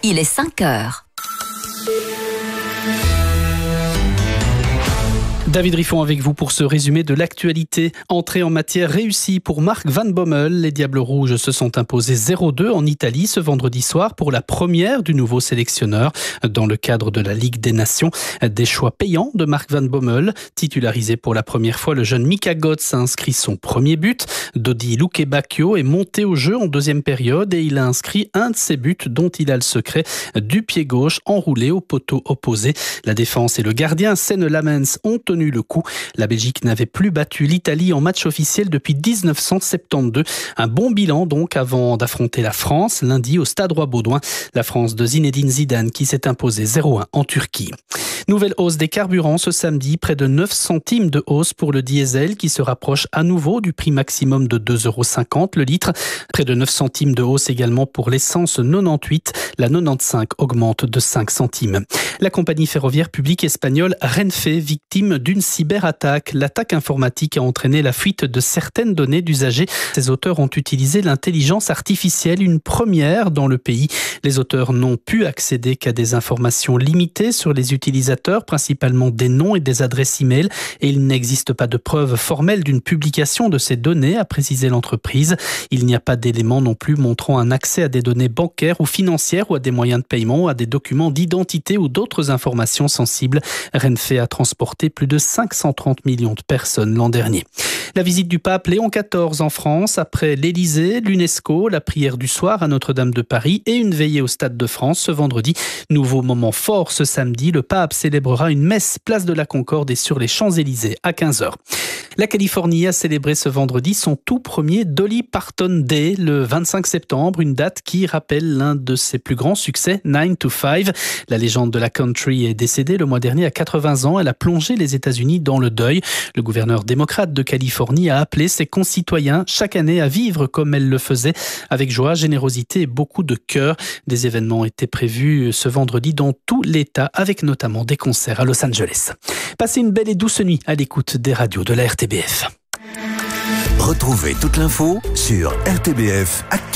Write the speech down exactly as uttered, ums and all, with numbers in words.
il est cinq heures. David Riffon avec vous pour ce résumé de l'actualité. Entrée en matière réussie pour Mark Van Bommel. Les Diables Rouges se sont imposés zéro deux en Italie ce vendredi soir pour la première du nouveau sélectionneur dans le cadre de la Ligue des Nations. Des choix payants de Mark Van Bommel. Titularisé pour la première fois, le jeune Mika Götze a inscrit son premier but. Dodi Lukebakio est monté au jeu en deuxième période et il a inscrit un de ses buts dont il a le secret du pied gauche enroulé au poteau opposé. La défense et le gardien Senne Lamens ont tenu le coup. La Belgique n'avait plus battu l'Italie en match officiel depuis dix-neuf cent soixante-douze. Un bon bilan donc avant d'affronter la France lundi au Stade Roi-Baudouin. La France de Zinedine Zidane qui s'est imposée zéro un en Turquie. Nouvelle hausse des carburants ce samedi, près de neuf centimes de hausse pour le diesel qui se rapproche à nouveau du prix maximum de deux euros cinquante le litre. Près de neuf centimes de hausse également pour l'essence quatre-vingt-dix-huit. La quatre-vingt-quinze augmente de cinq centimes. La compagnie ferroviaire publique espagnole Renfe, victime d'une cyberattaque. L'attaque informatique a entraîné la fuite de certaines données d'usagers. Ces auteurs ont utilisé l'intelligence artificielle, une première dans le pays. Les auteurs n'ont pu accéder qu'à des informations limitées sur les utilisateurs, principalement des noms et des adresses e-mail, et il n'existe pas de preuve formelle d'une publication de ces données, a précisé l'entreprise. Il n'y a pas d'éléments non plus montrant un accès à des données bancaires ou financières ou à des moyens de paiement ou à des documents d'identité ou d'autres informations sensibles. Renfe a transporté plus de cinq cent trente millions de personnes l'an dernier. La visite du pape Léon quatorze en France, après l'Élysée, l'UNESCO, la prière du soir à Notre-Dame de Paris et une veillée au Stade de France ce vendredi. Nouveau moment fort ce samedi, le pape célébrera une messe place de la Concorde et sur les Champs-Élysées à quinze heures. La Californie a célébré ce vendredi son tout premier Dolly Parton Day, le vingt-cinq septembre, une date qui rappelle l'un de ses plus grands succès, nine to five. La légende de la country est décédée le mois dernier à quatre-vingts ans. Elle a plongé les États-Unis dans le deuil. Le gouverneur démocrate de Californie a appelé ses concitoyens chaque année à vivre comme elle le faisait, avec joie, générosité et beaucoup de cœur. Des événements étaient prévus ce vendredi dans tout l'État, avec notamment des concerts à Los Angeles. Passez une belle et douce nuit à l'écoute des radios de la R T B F. Retrouvez toute l'info sur R T B F Actu.